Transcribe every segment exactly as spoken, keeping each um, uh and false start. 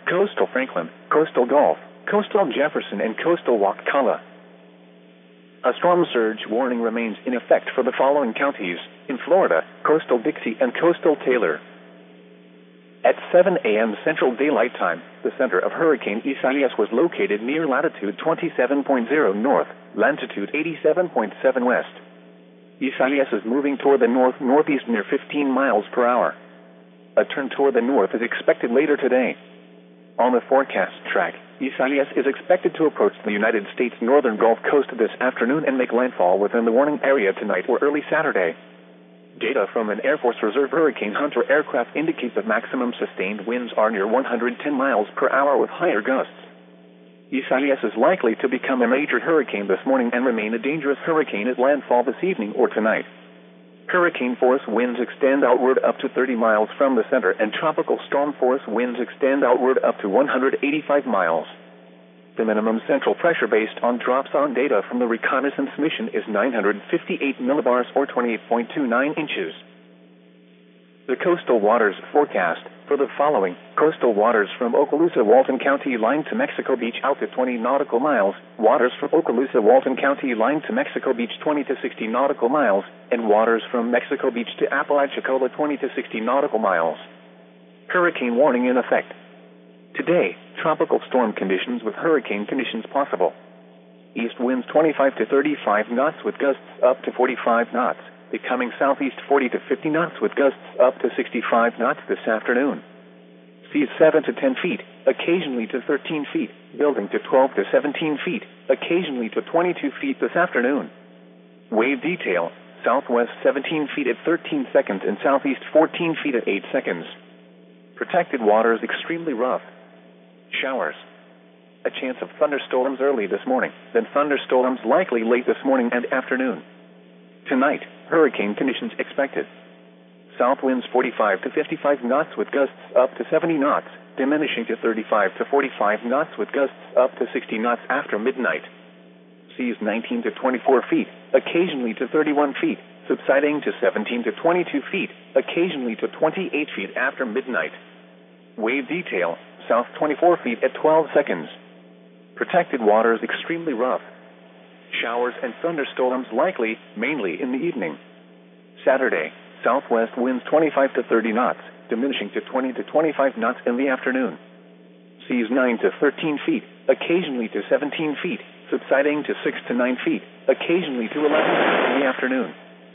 coastal Franklin, coastal Gulf, coastal Jefferson, and coastal Wakulla. A storm surge warning remains in effect for the following counties: in Florida, coastal Dixie and coastal Taylor. At seven a m Central Daylight Time, the center of Hurricane Isaias was located near latitude twenty-seven point zero north, longitude eighty-seven point seven west. Isaias is moving toward the north-northeast near fifteen miles per hour. A turn toward the north is expected later today. On the forecast track, Isaias is expected to approach the United States northern Gulf Coast this afternoon and make landfall within the warning area tonight or early Saturday. Data from an Air Force Reserve Hurricane Hunter aircraft indicates that maximum sustained winds are near one hundred ten miles per hour with higher gusts. Isaias is likely to become a major hurricane this morning and remain a dangerous hurricane at landfall this evening or tonight. Hurricane force winds extend outward up to thirty miles from the center, and tropical storm force winds extend outward up to one hundred eighty-five miles. The minimum central pressure based on drops-on data from the reconnaissance mission is nine hundred fifty-eight millibars or twenty-eight point two nine inches. The coastal waters forecast for the following: coastal waters from Okaloosa, Walton County line to Mexico Beach out to twenty nautical miles, waters from Okaloosa, Walton County line to Mexico Beach twenty to sixty nautical miles, and waters from Mexico Beach to Apalachicola twenty to sixty nautical miles. Hurricane warning in effect. Today, tropical storm conditions with hurricane conditions possible. East winds twenty-five to thirty-five knots with gusts up to forty-five knots, becoming southeast forty to fifty knots with gusts up to sixty-five knots this afternoon. Seas seven to ten feet, occasionally to thirteen feet, building to twelve to seventeen feet, occasionally to twenty-two feet this afternoon. Wave detail: southwest seventeen feet at thirteen seconds and southeast fourteen feet at eight seconds. Protected waters extremely rough. Showers. A chance of thunderstorms early this morning, then thunderstorms likely late this morning and afternoon. Tonight, hurricane conditions expected. South winds forty-five to fifty-five knots with gusts up to seventy knots, diminishing to thirty-five to forty-five knots with gusts up to sixty knots after midnight. Seas nineteen to twenty-four feet, occasionally to thirty-one feet, subsiding to seventeen to twenty-two feet, occasionally to twenty-eight feet after midnight. Wave detail: south twenty-four feet at twelve seconds. Protected waters extremely rough. Showers and thunderstorms likely, mainly in the evening. Saturday, southwest winds twenty-five to thirty knots, diminishing to twenty to twenty-five knots in the afternoon. Seas nine to thirteen feet, occasionally to seventeen feet, subsiding to six to nine feet, occasionally to eleven feet in the afternoon.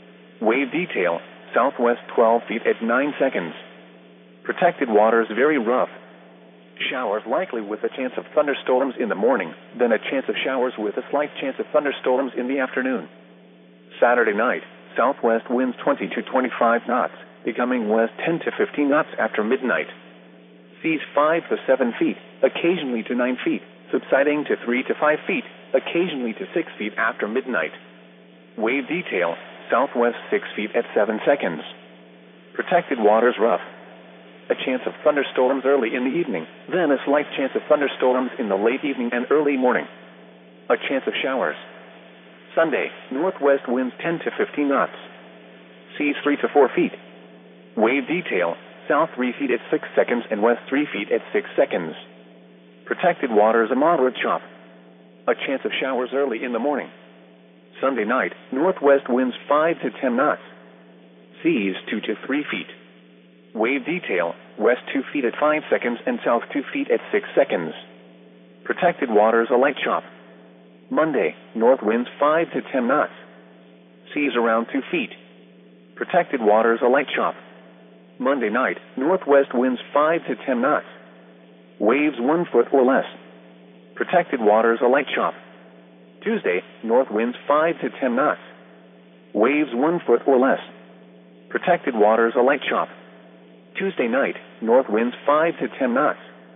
Wave detail: southwest twelve feet at nine seconds. Protected waters very rough. Showers likely with a chance of thunderstorms in the morning, then a chance of showers with a slight chance of thunderstorms in the afternoon. Saturday night, southwest winds twenty to twenty-five knots, becoming west ten to fifteen knots after midnight. Seas five to seven feet, occasionally to nine feet, subsiding to three to five feet, occasionally to six feet after midnight. Wave detail: southwest six feet at seven seconds. Protected waters rough. A chance of thunderstorms early in the evening, then a slight chance of thunderstorms in the late evening and early morning. A chance of showers. Sunday, northwest winds ten to fifteen knots. Seas three to four feet. Wave detail: south three feet at six seconds and west three feet at six seconds. Protected waters a moderate chop. A chance of showers early in the morning. Sunday night, northwest winds five to ten knots. Seas two to three feet. Wave detail: west two feet at five seconds and south two feet at six seconds. Protected waters a light chop. Monday, north winds five to ten knots. Seas around two feet. Protected waters a light chop. Monday night, northwest winds five to ten knots. Waves one foot or less. Protected waters a light chop. Tuesday, north winds five to ten knots. Waves one foot or less. Protected waters a light chop. Tuesday night, north winds five to ten knots.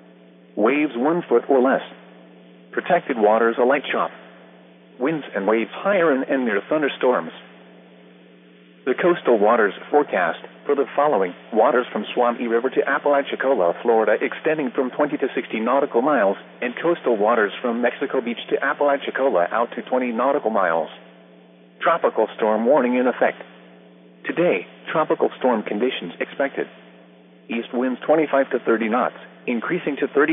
Waves one foot or less. Protected waters a light chop. Winds and waves higher and, and near thunderstorms. The coastal waters forecast for the following: waters from Suwannee River to Apalachicola, Florida, extending from twenty to sixty nautical miles, and coastal waters from Mexico Beach to Apalachicola out to twenty nautical miles. Tropical storm warning in effect. Today, tropical storm conditions expected. East winds twenty-five to thirty knots, increasing to thirty